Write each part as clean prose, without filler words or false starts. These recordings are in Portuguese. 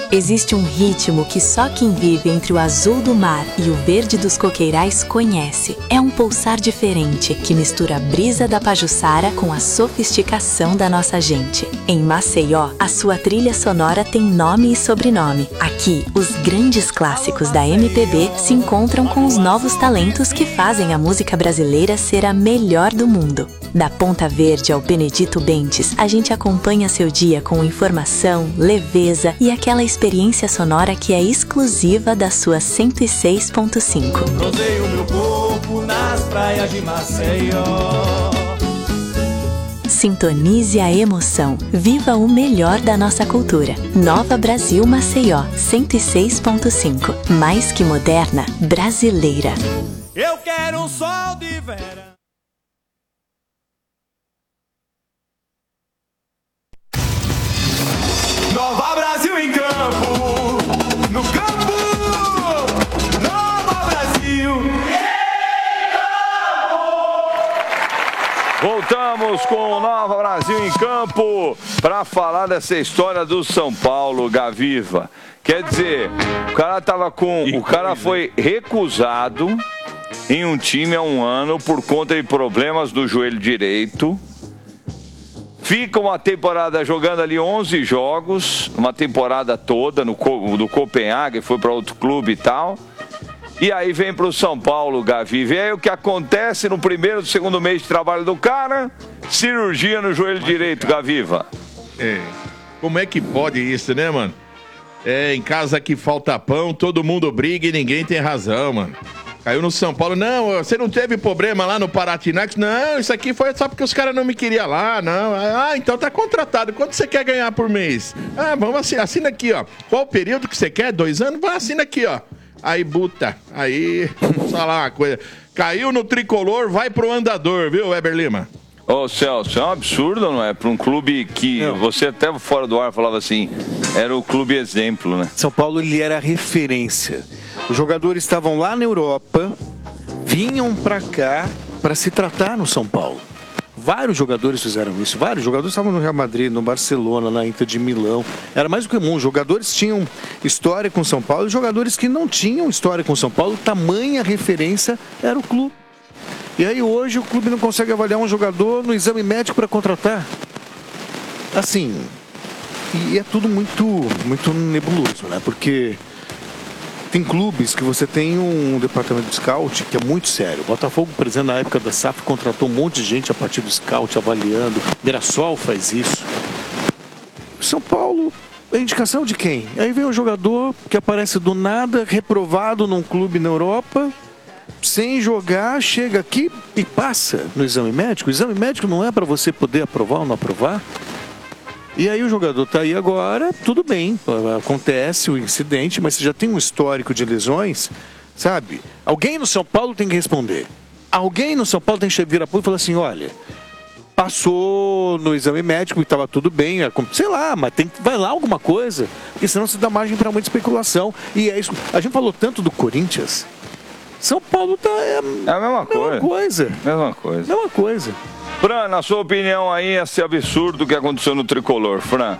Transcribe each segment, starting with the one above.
Existe um ritmo que só quem vive entre o azul do mar e o verde dos coqueirais conhece. É um pulsar diferente que mistura a brisa da Pajuçara com a sofisticação da nossa gente. Em Maceió, a sua trilha sonora tem nome e sobrenome. Aqui, os grandes clássicos da MPB se encontram com os novos talentos que fazem a música brasileira ser a melhor do mundo. Da Ponta Verde ao Benedito Bentes, a gente acompanha seu dia com informação, leveza e aquela experiência sonora que é exclusiva da sua 106.5. Rodeio meu corpo nas praias de Maceió. Sintonize a emoção. Viva o melhor da nossa cultura. Nova Brasil Maceió, 106.5. Mais que moderna, brasileira. Eu quero um sol de verão. Nova Brasil em campo, no campo, Nova Brasil em campo. Voltamos com o Nova Brasil em campo para falar dessa história do São Paulo, Gaviva. Quer dizer, o cara foi recusado em um time há um ano por conta de problemas do joelho direito. Fica uma temporada jogando ali 11 jogos, uma temporada toda do Copenhague, foi para outro clube e tal. E aí vem para o São Paulo, Gavi. E aí o que acontece no primeiro, segundo mês de trabalho do cara? Cirurgia no joelho direito, Gaviva. Como é que pode isso, né, mano? Em casa que falta pão, todo mundo briga e ninguém tem razão, mano. Caiu no São Paulo. Não, você não teve problema lá no Paratinax? Não, isso aqui foi só porque os caras não me queriam lá, não. Então tá contratado. Quanto você quer ganhar por mês? Vamos assina aqui, ó. Qual o período que você quer? 2 anos? Vai, assina aqui, ó. Aí, buta. Aí, vamos falar uma coisa. Caiu no tricolor, vai pro andador, viu, Weber Lima? Ô, Celso, é um absurdo, não é? Para um clube que você até fora do ar falava assim, era o clube exemplo, né? São Paulo, ele era referência. Os jogadores estavam lá na Europa, vinham para cá para se tratar no São Paulo. Vários jogadores fizeram isso. Vários jogadores estavam no Real Madrid, no Barcelona, na Inter de Milão. Era mais do que comum. Os jogadores tinham história com São Paulo e jogadores que não tinham história com São Paulo, tamanha referência era o clube. E aí hoje o clube não consegue avaliar um jogador no exame médico para contratar. Assim, e é tudo muito nebuloso, né? Porque tem clubes que você tem um departamento de scout que é muito sério. O Botafogo, por exemplo, na época da SAF, contratou um monte de gente a partir do scout, avaliando. Mirassol faz isso. São Paulo é indicação de quem? Aí vem um jogador que aparece do nada, reprovado num clube na Europa, sem jogar, chega aqui e passa no exame médico. O exame médico não é para você poder aprovar ou não aprovar. E aí o jogador tá aí agora, tudo bem, acontece o incidente, mas você já tem um histórico de lesões, sabe? Alguém no São Paulo tem que responder. Alguém no São Paulo tem que vir a público e falar assim, olha, passou no exame médico e estava tudo bem, sei lá, mas vai lá alguma coisa, porque senão se dá margem para muita especulação. E é isso. A gente falou tanto do Corinthians. São Paulo é a mesma coisa. Mesma coisa. Fran, na sua opinião aí, esse absurdo que aconteceu no Tricolor, Fran?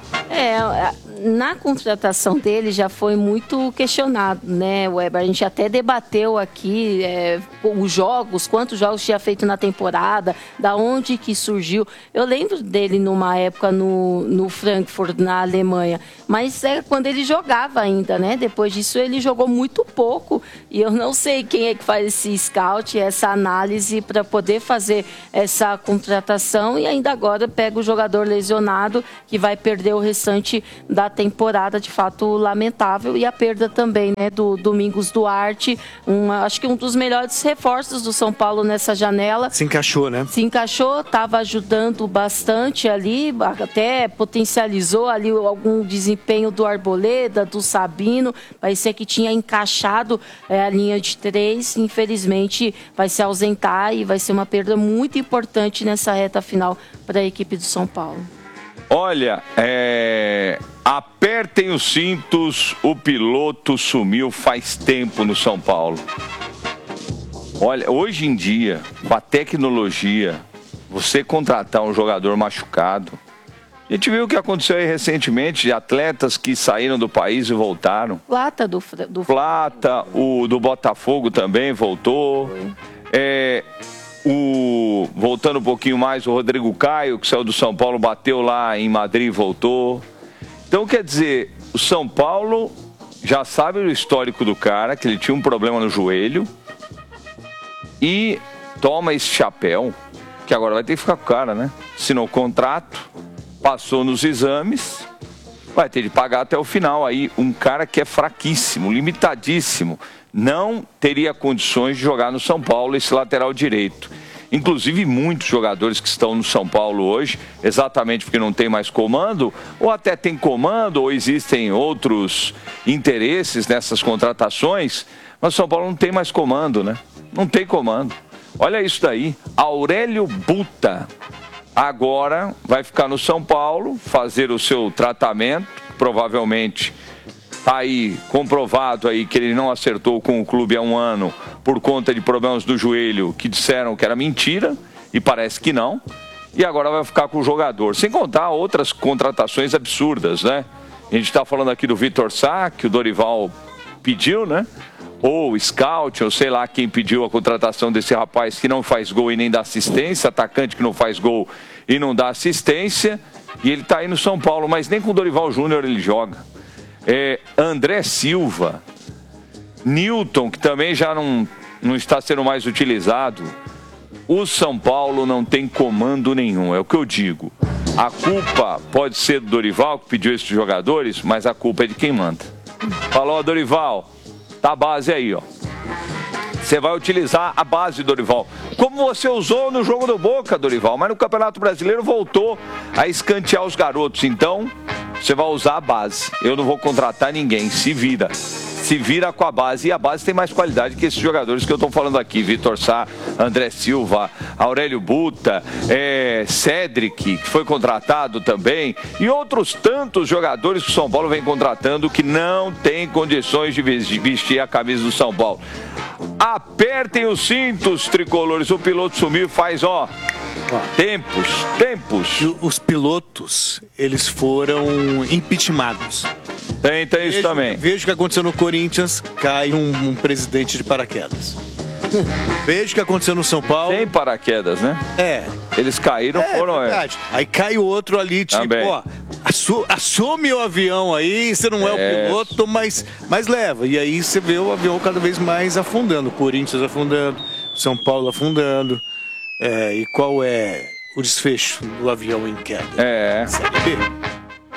Na contratação dele já foi muito questionado, né, Weber? A gente até debateu aqui os jogos, quantos jogos tinha feito na temporada, da onde que surgiu. Eu lembro dele numa época no Frankfurt, na Alemanha, mas é quando ele jogava ainda, né? Depois disso ele jogou muito pouco e eu não sei quem é que faz esse scout, essa análise para poder fazer essa contratação e ainda agora pega o jogador lesionado que vai perder o restante da temporada, de fato lamentável, e a perda também, né, do Domingos Duarte, acho que um dos melhores reforços do São Paulo nessa janela. Se encaixou, né? Se encaixou, estava ajudando bastante ali, até potencializou ali algum desempenho do Arboleda, do Sabino, parecia que tinha encaixado a linha de 3, infelizmente vai se ausentar e vai ser uma perda muito importante nessa reta final para a equipe do São Paulo. Olha, apertem os cintos, o piloto sumiu faz tempo no São Paulo. Olha, hoje em dia, com a tecnologia, você contratar um jogador machucado, A gente viu o que aconteceu aí recentemente de atletas que saíram do país e voltaram. Plata do Plata, o do Botafogo também voltou. Voltando um pouquinho mais, o Rodrigo Caio, que saiu do São Paulo, bateu lá em Madrid e voltou. Então, quer dizer, o São Paulo já sabe o histórico do cara, que ele tinha um problema no joelho, e toma esse chapéu, que agora vai ter que ficar com o cara, né? Assinou o contrato, passou nos exames, vai ter de pagar até o final. Aí um cara que é fraquíssimo, limitadíssimo, não teria condições de jogar no São Paulo esse lateral direito. Inclusive muitos jogadores que estão no São Paulo hoje, exatamente porque não tem mais comando, ou até tem comando, ou existem outros interesses nessas contratações, mas o São Paulo não tem mais comando, né? Não tem comando. Olha isso daí, Aurélio Buta agora vai ficar no São Paulo, fazer o seu tratamento, provavelmente está aí comprovado aí que ele não acertou com o clube há um ano por conta de problemas do joelho que disseram que era mentira, e parece que não, e agora vai ficar com o jogador, sem contar outras contratações absurdas, né? A gente está falando aqui do Vitor Sá, que o Dorival pediu, né? Ou o Scout, ou sei lá quem pediu a contratação desse rapaz que não faz gol e nem dá assistência, atacante que não faz gol e não dá assistência, e ele está aí no São Paulo, mas nem com o Dorival Júnior ele joga. André Silva, Newton, que também já não está sendo mais utilizado. O São Paulo não tem comando nenhum, é o que eu digo. A culpa pode ser do Dorival, que pediu esses jogadores, mas a culpa é de quem manda. Falou, Dorival, tá a base aí, ó. Você vai utilizar a base, Dorival, como você usou no jogo do Boca, Dorival, mas no Campeonato Brasileiro voltou a escantear os garotos. Então, você vai usar a base. Eu não vou contratar ninguém, se vira com a base, e a base tem mais qualidade que esses jogadores que eu estou falando aqui, Vitor Sá, André Silva, Aurélio Buta, Cédric, que foi contratado também, e outros tantos jogadores que o São Paulo vem contratando que não tem condições de vestir a camisa do São Paulo. Apertem os cintos, tricolores, o piloto sumiu faz, tempos. Os pilotos, eles foram impeachmentados. Tem isso também. Veja o que aconteceu no Corinthians, cai um presidente de paraquedas. Veja o que aconteceu no São Paulo. Tem paraquedas, né? Eles caíram, foram. Verdade. Aí cai o outro ali, tipo, também. Assume o avião aí, você não é o piloto, mas leva. E aí você vê o avião cada vez mais afundando. O Corinthians afundando, São Paulo afundando. E qual é o desfecho do avião em queda? Série B.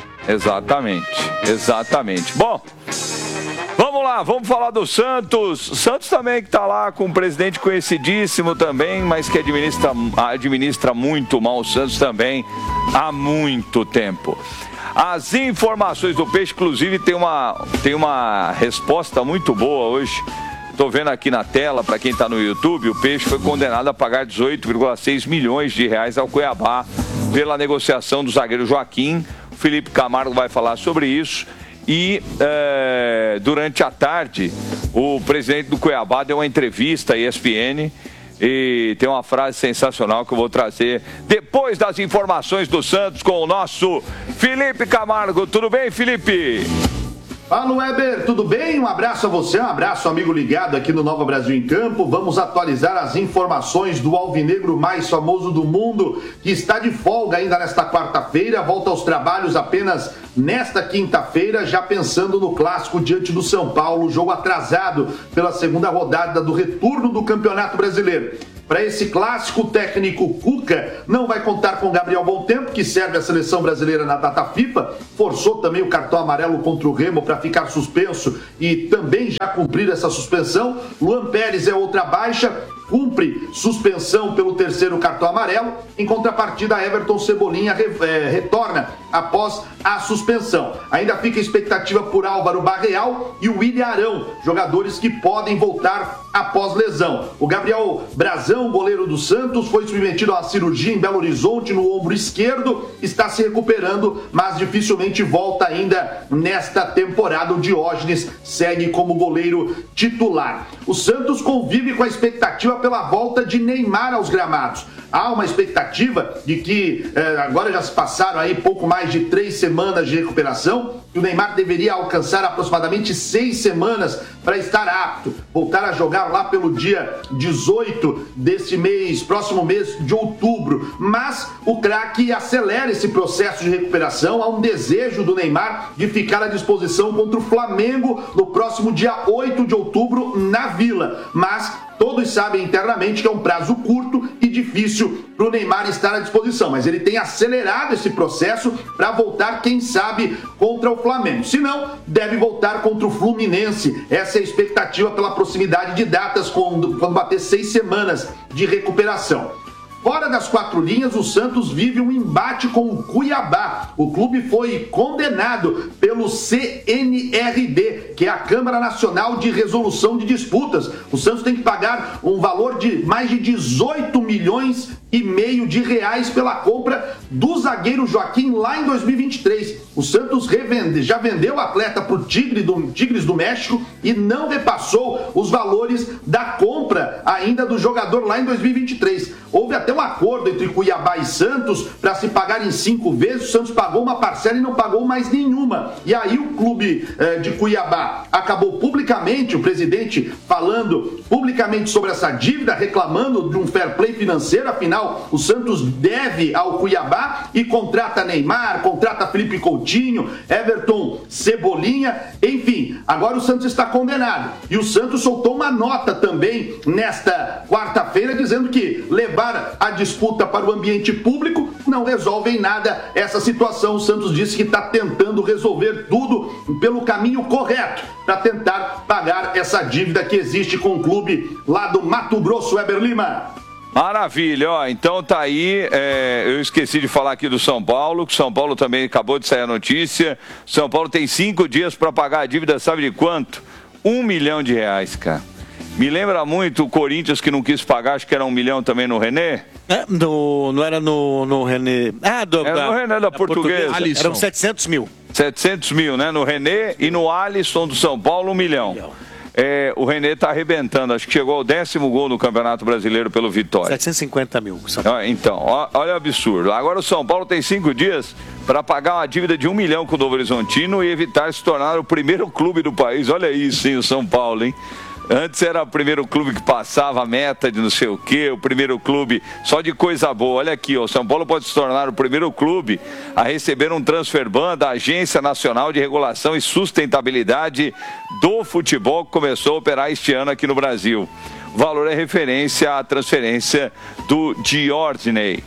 Exatamente. Bom, vamos lá, vamos falar do Santos. Santos também que está lá com um presidente conhecidíssimo também, mas que administra muito mal o Santos também há muito tempo. As informações do Peixe, inclusive, tem uma resposta muito boa hoje. Estou vendo aqui na tela, para quem está no YouTube, o Peixe foi condenado a pagar 18,6 milhões de reais ao Cuiabá pela negociação do zagueiro Joaquim. O Felipe Camargo vai falar sobre isso. E durante a tarde, o presidente do Cuiabá deu uma entrevista à ESPN e tem uma frase sensacional que eu vou trazer depois das informações do Santos com o nosso Felipe Camargo. Tudo bem, Felipe? Fala, Weber, tudo bem? Um abraço a você, um abraço, amigo ligado aqui no Nova Brasil em Campo. Vamos atualizar as informações do alvinegro mais famoso do mundo, que está de folga ainda nesta quarta-feira, volta aos trabalhos apenas nesta quinta-feira, já pensando no clássico diante do São Paulo, jogo atrasado pela segunda rodada do retorno do Campeonato Brasileiro. Para esse clássico, o técnico Cuca não vai contar com Gabriel Bontempo, que serve a seleção brasileira na data FIFA, forçou também o cartão amarelo contra o Remo para ficar suspenso e também já cumprir essa suspensão. Luan Pérez é outra baixa, cumpre suspensão pelo terceiro cartão amarelo. Em contrapartida, Everton Cebolinha retorna após a suspensão. Ainda fica a expectativa por Álvaro Barreal e o William Arão, jogadores que podem voltar após lesão. O Gabriel Brazão, goleiro do Santos, foi submetido a uma cirurgia em Belo Horizonte no ombro esquerdo, está se recuperando, mas dificilmente volta ainda nesta temporada. O Diógenes segue como goleiro titular. O Santos convive com a expectativa pela volta de Neymar aos gramados. Há uma expectativa de que agora já se passaram aí pouco mais de 3 semanas de recuperação, que o Neymar deveria alcançar aproximadamente 6 semanas para estar apto, voltar a jogar lá pelo dia 18 desse mês, próximo mês de outubro. Mas o craque acelera esse processo de recuperação. Há um desejo do Neymar de ficar à disposição contra o Flamengo no próximo dia 8 de outubro na Vila. Mas todos sabem internamente que é um prazo curto e difícil para o Neymar estar à disposição. Mas ele tem acelerado esse processo para voltar, quem sabe, contra o Flamengo. Se não, deve voltar contra o Fluminense. Essa é a expectativa pela proximidade de datas quando bater 6 semanas de recuperação. Fora das 4 linhas, o Santos vive um embate com o Cuiabá. O clube foi condenado pelo CNRD, que é a Câmara Nacional de Resolução de Disputas. O Santos tem que pagar um valor de mais de 18 milhões e meio de reais pela compra do zagueiro Joaquim lá em 2023. O Santos já vendeu o atleta para o Tigres do México e não repassou os valores da compra ainda do jogador lá em 2023. Houve até um acordo entre Cuiabá e Santos para se pagar em 5 vezes. O Santos pagou uma parcela e não pagou mais nenhuma. E aí o clube de Cuiabá acabou publicamente, o presidente falando publicamente sobre essa dívida, reclamando de um fair play financeiro. Afinal, o Santos deve ao Cuiabá e contrata Neymar, contrata Felipe Coutinho, Everton Cebolinha, enfim. Agora o Santos está condenado. E o Santos soltou uma nota também nesta quarta-feira dizendo que levar a disputa para o ambiente público não resolve em nada essa situação. O Santos disse que está tentando resolver tudo pelo caminho correto para tentar pagar essa dívida que existe com o clube lá do Mato Grosso. Weber Lima. Maravilha, ó, então tá aí, eu esqueci de falar aqui do São Paulo, que o São Paulo também acabou de sair a notícia. São Paulo tem 5 dias para pagar a dívida, sabe de quanto? R$1 milhão, cara. Me lembra muito o Corinthians que não quis pagar, acho que era 1 milhão também no René. Não era no René. Era no René da Portuguesa. Eram 700 mil. 700 mil, né? No René e no Alisson do São Paulo, 1 milhão. O René tá arrebentando, acho que chegou ao 10º gol no Campeonato Brasileiro pelo Vitória. 750 mil. Então, olha o absurdo. Agora o São Paulo tem 5 dias para pagar uma dívida de 1 milhão com o Novo Horizontino e evitar se tornar o primeiro clube do país. Olha isso, hein, o São Paulo, hein? Antes era o primeiro clube que passava a meta de não sei o quê, o primeiro clube só de coisa boa. Olha aqui, ó, o São Paulo pode se tornar o primeiro clube a receber um transfer ban da Agência Nacional de Regulação e Sustentabilidade do Futebol, que começou a operar este ano aqui no Brasil. O valor é referência à transferência do Diógenes.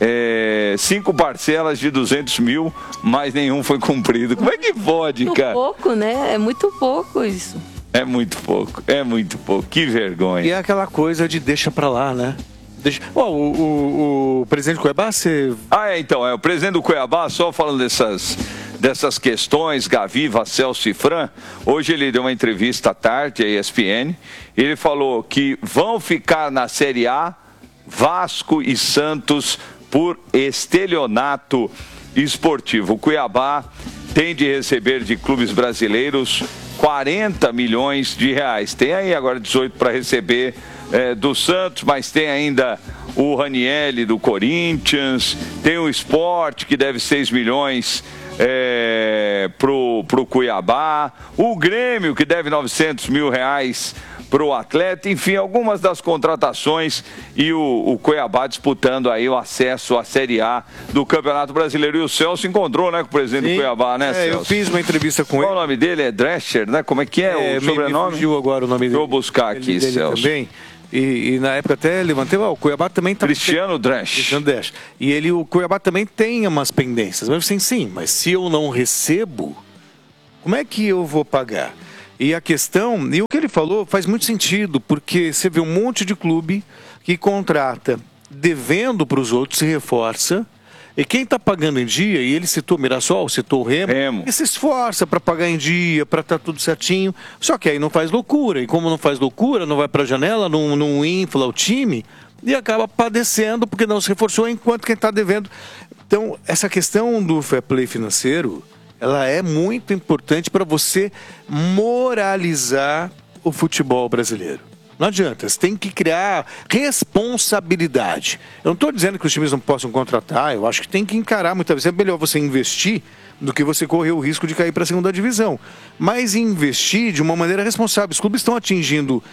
5 parcelas de 200 mil, mas nenhum foi cumprido. Como é que pode, cara? Muito pouco, né? É muito pouco isso. É muito pouco, que vergonha. E é aquela coisa de deixa pra lá, né? O presidente do Cuiabá, você... Então, o presidente do Cuiabá, só falando dessas questões, Gaviva, Celso e Fran, hoje ele deu uma entrevista à tarde, à ESPN, ele falou que vão ficar na Série A Vasco e Santos por estelionato esportivo. O Cuiabá tem de receber de clubes brasileiros 40 milhões de reais. Tem aí agora 18 para receber do Santos, mas tem ainda o Ranieri do Corinthians, tem o Sport que deve 6 milhões pro Cuiabá, o Grêmio que deve 900 mil reais para o atleta, enfim, algumas das contratações e o Cuiabá disputando aí o acesso à Série A do Campeonato Brasileiro. E o Celso encontrou, né, com o presidente do Cuiabá, né, Celso? Eu fiz uma entrevista com ele. Qual o nome dele? É Drescher, né? Como é que é o sobrenome? Me fugiu agora o nome dele. Vou buscar aqui, Celso. Também. E na época até levantei, o Cuiabá também tá... Cristiano Drescher. E o Cuiabá também tem umas pendências. Mas sim, mas se eu não recebo, como é que eu vou pagar? E a questão, e o que ele falou faz muito sentido, porque você vê um monte de clube que contrata devendo para os outros, se reforça, E quem está pagando em dia, e ele citou o Mirassol, citou o Remo. E se esforça para pagar em dia, para estar tudo certinho. Só que aí não faz loucura. E como não faz loucura, não vai para a janela, não infla o time e acaba padecendo porque não se reforçou, enquanto quem está devendo. Então, essa questão do fair play financeiro, ela é muito importante para você moralizar o futebol brasileiro. Não adianta, você tem que criar responsabilidade. Eu não estou dizendo que os times não possam contratar, eu acho que tem que encarar muitas vezes. É melhor você investir do que você correr o risco de cair para a segunda divisão. Mas investir de uma maneira responsável. Os clubes estão atingindo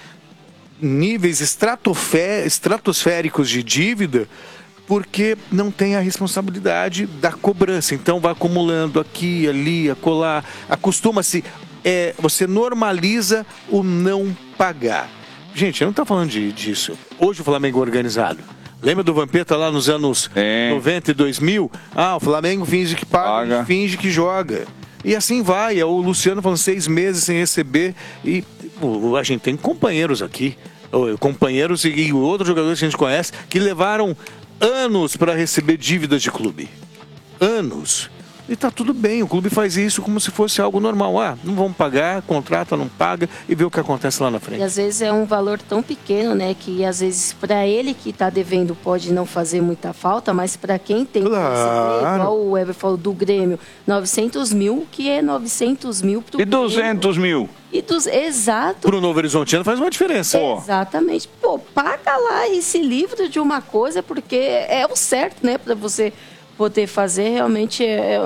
níveis estratosféricos de dívida porque não tem a responsabilidade da cobrança. Então vai acumulando aqui, ali, acolá. Acostuma-se, você normaliza o não pagar. Gente, eu não estou falando disso. Hoje o Flamengo é organizado. Lembra do Vampeta lá nos anos 90 e 2000? O Flamengo finge que paga, finge que joga. E assim vai. O Luciano falando 6 meses sem receber. E a gente tem companheiros aqui. Companheiros e outros jogadores que a gente conhece que levaram anos para receber dívidas de clube. Anos. E tá tudo bem, o clube faz isso como se fosse algo normal. Não vamos pagar, contrata, não paga e vê o que acontece lá na frente. E às vezes é um valor tão pequeno, né, que às vezes para ele que tá devendo pode não fazer muita falta, mas para quem tem que receber, igual o Weber falou do Grêmio, 900 mil, que é 900 mil pro E 200 mil? Exato. Pro Novo Horizontino faz uma diferença. Exatamente. Paga lá e se livra de uma coisa, porque é o certo, né, para você poder fazer. Realmente,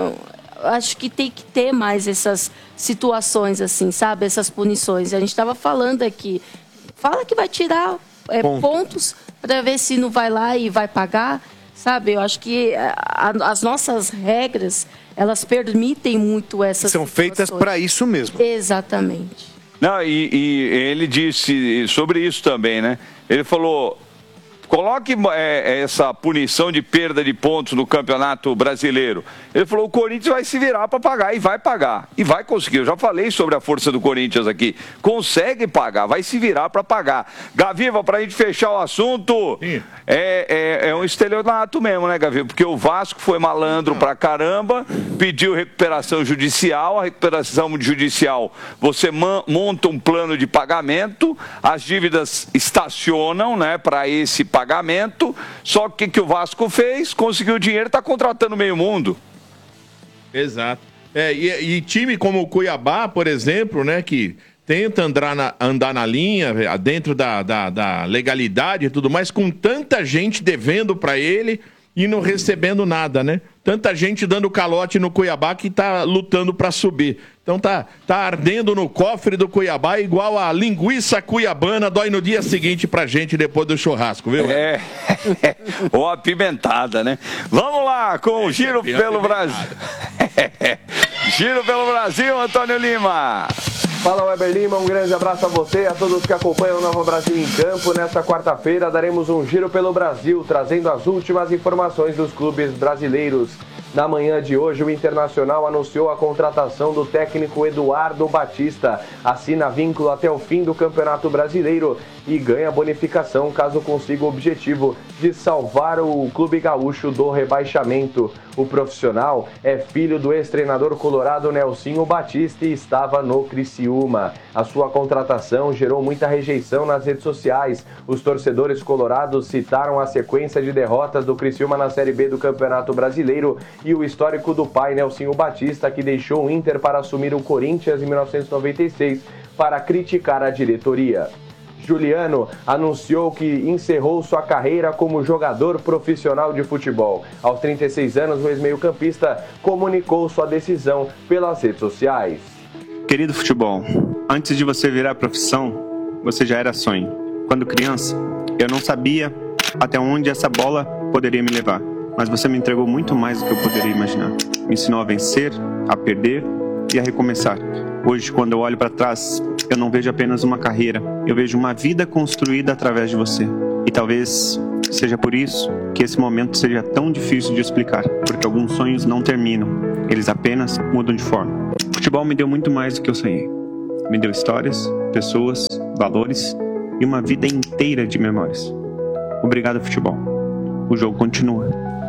acho que tem que ter mais essas situações assim, sabe? Essas punições. A gente estava falando aqui, fala que vai tirar pontos para ver se não vai lá e vai pagar, sabe? Eu acho que as nossas regras, elas permitem muito essas São feitas para isso mesmo. Exatamente. Não, e ele disse sobre isso também, né? Ele falou: coloque essa punição de perda de pontos no Campeonato Brasileiro. Ele falou: o Corinthians vai se virar para pagar, e vai pagar. E vai conseguir. Eu já falei sobre a força do Corinthians aqui. Consegue pagar, vai se virar para pagar. Gaviva, para a gente fechar o assunto, é um estelionato mesmo, né, Gaviva? Porque o Vasco foi malandro pra caramba, pediu recuperação judicial. A recuperação judicial, você monta um plano de pagamento, as dívidas estacionam, né, para esse pagamento. Só que o que o Vasco fez? Conseguiu dinheiro e está contratando meio mundo. Exato. E time como o Cuiabá, por exemplo, né, que tenta andar na linha, dentro da legalidade e tudo mais, com tanta gente devendo para ele e não recebendo nada, né? Tanta gente dando calote no Cuiabá que tá lutando para subir. Então tá ardendo no cofre do Cuiabá, igual a linguiça cuiabana, dói no dia seguinte pra gente depois do churrasco, viu? Ou apimentada, né? Vamos lá com o Giro pelo Brasil. Giro pelo Brasil, Antônio Lima. Fala, Weber Lima, um grande abraço a você e a todos que acompanham o Nova Brasil em Campo. Nesta quarta-feira daremos um giro pelo Brasil, trazendo as últimas informações dos clubes brasileiros. Na manhã de hoje, o Internacional anunciou a contratação do técnico Eduardo Batista. Assina vínculo até o fim do Campeonato Brasileiro e ganha bonificação caso consiga o objetivo de salvar o Clube Gaúcho do rebaixamento. O profissional é filho do ex-treinador colorado Nelsinho Batista e estava no Criciúma. A sua contratação gerou muita rejeição nas redes sociais. Os torcedores colorados citaram a sequência de derrotas do Criciúma na Série B do Campeonato Brasileiro e o histórico do pai Nelsinho Batista, que deixou o Inter para assumir o Corinthians em 1996 para criticar a diretoria. Juliano anunciou que encerrou sua carreira como jogador profissional de futebol. Aos 36 anos, o ex-meio-campista comunicou sua decisão pelas redes sociais. Querido futebol, antes de você virar profissão, você já era sonho. Quando criança, eu não sabia até onde essa bola poderia me levar, mas você me entregou muito mais do que eu poderia imaginar. Me ensinou a vencer, a perder e a recomeçar. Hoje, quando eu olho para trás, eu não vejo apenas uma carreira, eu vejo uma vida construída através de você. E talvez seja por isso que esse momento seja tão difícil de explicar, porque alguns sonhos não terminam, eles apenas mudam de forma. O futebol me deu muito mais do que eu sonhei. Me deu histórias, pessoas, valores e uma vida inteira de memórias. Obrigado, futebol. O jogo continua.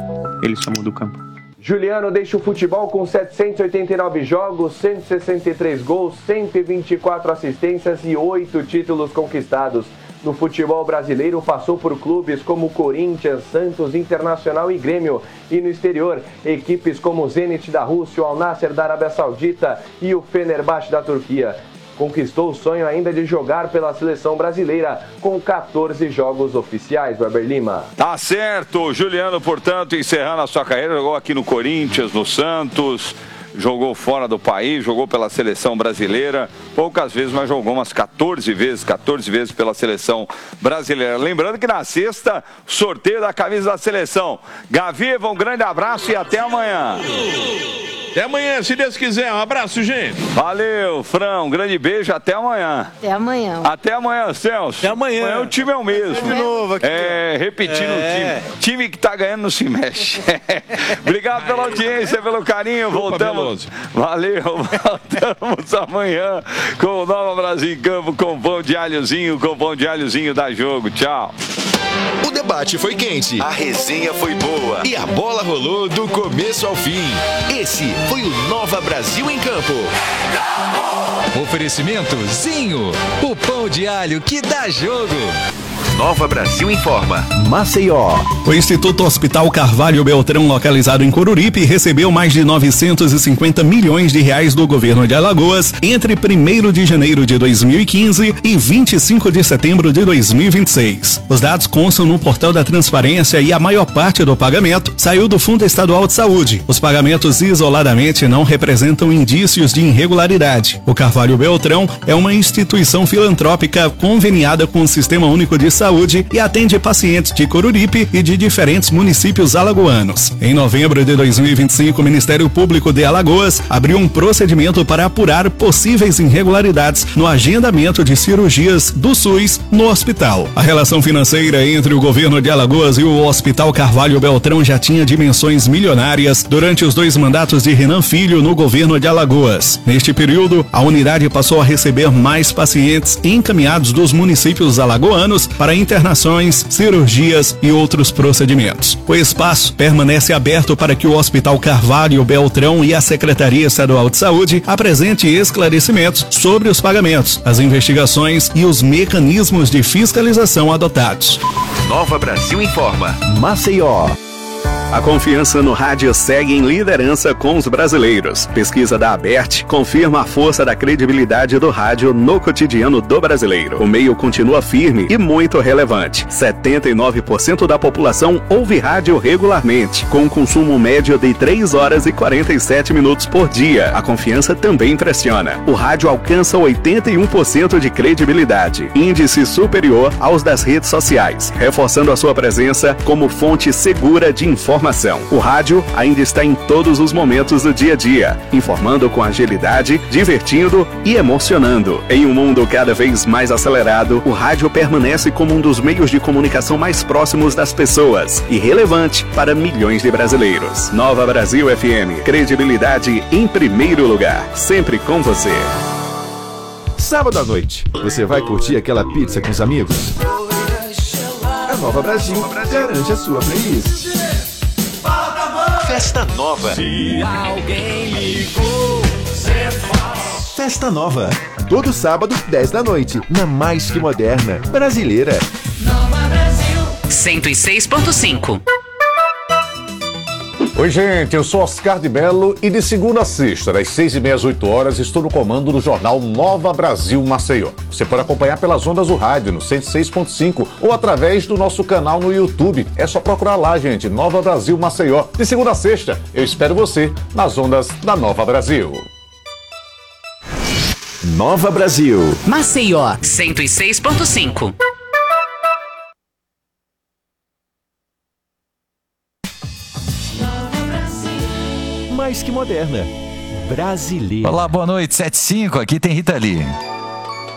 ele chamou do campo. Juliano deixa o futebol com 789 jogos, 163 gols, 124 assistências e 8 títulos conquistados. No futebol brasileiro, passou por clubes como Corinthians, Santos, Internacional e Grêmio. E no exterior, equipes como o Zenit da Rússia, o Al Nassr da Arábia Saudita e o Fenerbahçe da Turquia. Conquistou o sonho ainda de jogar pela seleção brasileira, com 14 jogos oficiais, Weber Lima. Tá certo, Juliano, portanto, encerrando a sua carreira, jogou aqui no Corinthians, no Santos, jogou fora do país, jogou pela seleção brasileira, poucas vezes, mas jogou umas 14 vezes pela seleção brasileira. Lembrando que na sexta, sorteio da camisa da seleção. Gaviva, um grande abraço e até amanhã. Até amanhã, se Deus quiser. Um abraço, gente. Valeu, Fran. Um grande beijo. Até amanhã. Até amanhã. Até amanhã, Celso. Até amanhã. Amanhã o time é o mesmo. De novo aqui. Repetindo o time. Time que tá ganhando não se mexe. Obrigado pela audiência, pelo carinho. Voltamos. Valeu. Voltamos amanhã com o Nova Brasil em Campo, com pão de alhozinho, da Jogo. Tchau. O debate foi quente, a resenha foi boa e a bola rolou do começo ao fim. Esse foi o Nova Brasil em Campo. Oferecimento Zinho, o pão de alho que dá jogo. Nova Brasil informa. Maceió. O Instituto Hospital Carvalho Beltrão, localizado em Coruripe, recebeu mais de 950 milhões de reais do governo de Alagoas entre 1º de janeiro de 2015 e 25 de setembro de 2026. Os dados constam no portal da transparência e a maior parte do pagamento saiu do Fundo Estadual de Saúde. Os pagamentos isoladamente não representam indícios de irregularidade. O Carvalho Beltrão é uma instituição filantrópica conveniada com o Sistema Único de Saúde e atende pacientes de Coruripe e de diferentes municípios alagoanos. Em novembro de 2025, o Ministério Público de Alagoas abriu um procedimento para apurar possíveis irregularidades no agendamento de cirurgias do SUS no hospital. A relação financeira entre o governo de Alagoas e o Hospital Carvalho Beltrão já tinha dimensões milionárias durante os 2 mandatos de Renan Filho no governo de Alagoas. Neste período, a unidade passou a receber mais pacientes encaminhados dos municípios alagoanos para internações, cirurgias e outros procedimentos. O espaço permanece aberto para que o Hospital Carvalho Beltrão e a Secretaria Estadual de Saúde apresente esclarecimentos sobre os pagamentos, as investigações e os mecanismos de fiscalização adotados. Nova Brasil informa. Maceió. A confiança no rádio segue em liderança com os brasileiros. Pesquisa da Abert confirma a força da credibilidade do rádio no cotidiano do brasileiro. O meio continua firme e muito relevante. 79% da população ouve rádio regularmente, com um consumo médio de 3 horas e 47 minutos por dia. A confiança também impressiona. O rádio alcança 81% de credibilidade, índice superior aos das redes sociais, reforçando a sua presença como fonte segura de informação. O rádio ainda está em todos os momentos do dia a dia, informando com agilidade, divertindo e emocionando. Em um mundo cada vez mais acelerado, o rádio permanece como um dos meios de comunicação mais próximos das pessoas e relevante para milhões de brasileiros. Nova Brasil FM, credibilidade em primeiro lugar, sempre com você. Sábado à noite, você vai curtir aquela pizza com os amigos? A Nova Brasil garante a sua playlist. Festa Nova. Se alguém ligou, você faz. Festa Nova. Todo sábado, 10 da noite, na mais que moderna brasileira. Nova Brasil 106.5. Oi, gente, eu sou Oscar de Mello e de segunda a sexta, das 6h30 às 8h, estou no comando do jornal Nova Brasil Maceió. Você pode acompanhar pelas ondas do rádio no 106.5 ou através do nosso canal no YouTube. É só procurar lá, gente, Nova Brasil Maceió. De segunda a sexta, eu espero você nas ondas da Nova Brasil. Nova Brasil. Maceió 106.5. Mais que moderna, brasileira. Olá, boa noite, 7h05, aqui tem Rita Lee.